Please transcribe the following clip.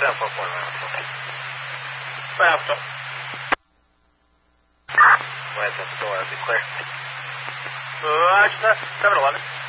744 round. Okay. Right after. Right at the door. I'll be clear. Roger, 711.